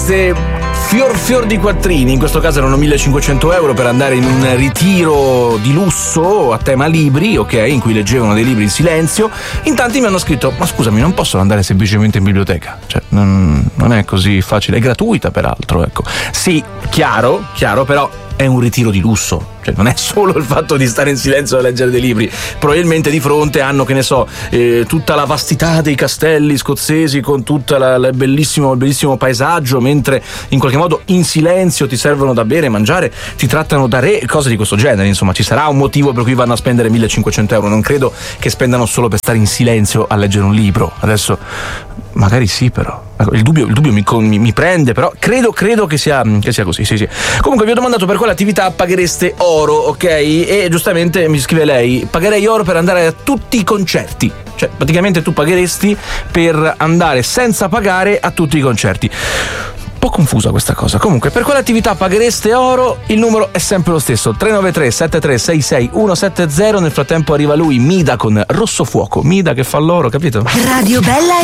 paghereste fior di quattrini, in questo caso erano 1.500 euro per andare in un ritiro di lusso a tema libri, ok, in cui leggevano dei libri in silenzio. In tanti mi hanno scritto: ma scusami, non posso andare semplicemente in biblioteca? Cioè, non è così facile, è gratuita peraltro, ecco. Sì, chiaro, però è un ritiro di lusso, cioè non è solo il fatto di stare in silenzio a leggere dei libri. Probabilmente di fronte hanno, che ne so, tutta la vastità dei castelli scozzesi con tutto il bellissimo paesaggio, mentre in qualche modo in silenzio ti servono da bere e mangiare, ti trattano da re, cose di questo genere. Insomma, ci sarà un motivo per cui vanno a spendere 1.500 euro. Non credo che spendano solo per stare in silenzio a leggere un libro. Adesso magari sì, però il dubbio mi prende, però credo che sia così, sì. Comunque vi ho domandato per quale attività paghereste oro, ok? E giustamente mi scrive lei: pagherei oro per andare a tutti i concerti. Cioè, praticamente tu pagheresti per andare senza pagare a tutti i concerti. Un po' confusa questa cosa. Comunque, per quale attività paghereste oro? Il numero è sempre lo stesso: 393 7366 170. Nel frattempo arriva lui, Mida, con Rosso Fuoco. Mida che fa l'oro, capito? Radio Bella